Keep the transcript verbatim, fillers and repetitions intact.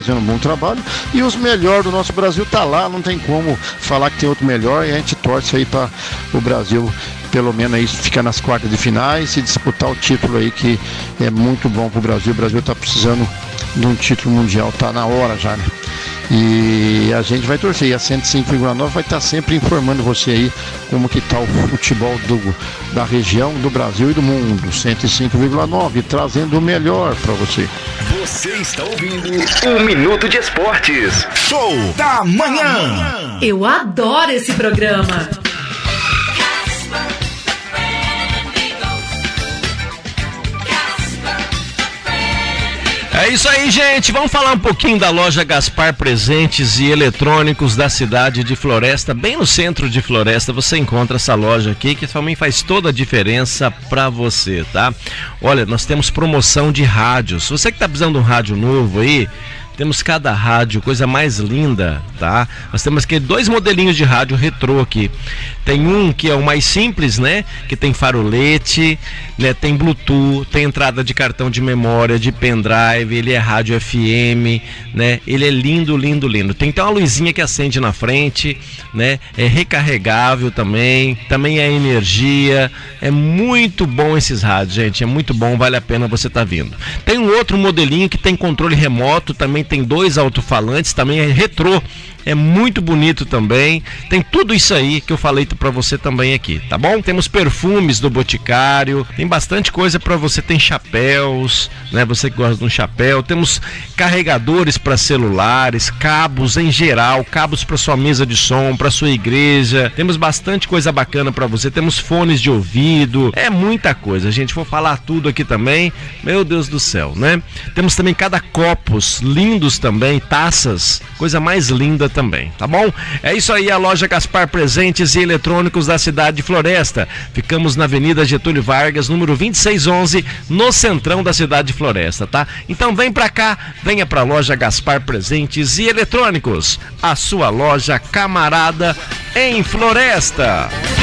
fazendo um bom trabalho, e os melhores do nosso Brasil tá lá, não tem como falar que tem outro melhor, e a gente torce aí para o Brasil pelo menos aí ficar nas quartas de finais e disputar o título aí, que é muito bom pro Brasil. O Brasil tá precisando de um título mundial, tá na hora já, né? E a gente vai torcer, e a cento e cinco vírgula nove vai estar sempre informando você aí como que tá o futebol do, da região, do Brasil e do mundo. Cento e cinco vírgula nove, trazendo o melhor para você. Você está ouvindo um Minuto de Esportes. Show da manhã. Eu adoro esse programa. É isso aí, gente. Vamos falar um pouquinho da loja Gaspar Presentes e Eletrônicos da cidade de Floresta. Bem no centro de Floresta você encontra essa loja aqui, que também faz toda a diferença para você, tá? Olha, nós temos promoção de rádios. Você que tá precisando de um rádio novo aí, temos cada rádio, coisa mais linda, tá? Nós temos aqui dois modelinhos de rádio retrô aqui. Tem um que é o mais simples, né? Que tem farolete, né? Tem Bluetooth, tem entrada de cartão de memória, de pendrive, ele é rádio F M, né? Ele é lindo, lindo, lindo. Tem até uma luzinha que acende na frente, né? É recarregável também, também é energia. É muito bom esses rádios, gente. É muito bom, vale a pena você estar vindo. Tem um outro modelinho que tem controle remoto, também tem dois alto-falantes, também é retrô, é muito bonito também. Tem tudo isso aí que eu falei pra você também aqui, tá bom? Temos perfumes do Boticário, tem bastante coisa pra você, tem chapéus, né? Você que gosta de um chapéu, temos carregadores para celulares, cabos em geral, cabos para sua mesa de som, para sua igreja. Temos bastante coisa bacana pra você, temos fones de ouvido, é muita coisa, gente. Vou falar tudo aqui também, meu Deus do céu, né? Temos também cada copos lindos também, taças, coisa mais linda também, tá bom? É isso aí, a loja Gaspar Presentes e Eletrônicos da cidade de Floresta. Ficamos na Avenida Getúlio Vargas, número vinte e seis onze, no centrão da cidade de Floresta, tá? Então vem pra cá, venha pra loja Gaspar Presentes e Eletrônicos, a sua loja camarada em Floresta.